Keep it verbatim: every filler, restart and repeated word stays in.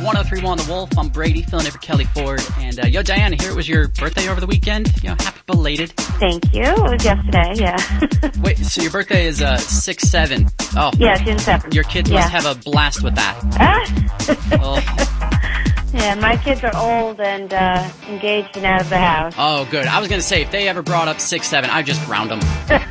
one oh three point one The Wolf. I'm Brady, filling in for Kelly Ford. And, uh, yo, Diana, here it was your birthday over the weekend. You know, happy belated. Thank you. It was yesterday, yeah. Wait, so your birthday is, uh, six seven. Oh. Yeah, June seventh. Your kids yeah. must have a blast with that. Ah. oh. Yeah, my kids are old and, uh, engaged and out of the house. Oh, good. I was gonna say, if they ever brought up six seven, I'd just ground them.